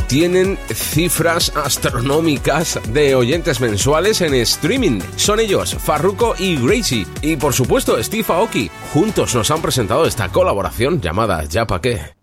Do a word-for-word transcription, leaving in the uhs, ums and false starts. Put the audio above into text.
tienen cifras astronómicas de oyentes mensuales en streaming. Son ellos, Farruko y Gracie. Y por supuesto, Steve Aoki. Juntos nos han presentado esta colaboración llamada Ya Pa' Qué.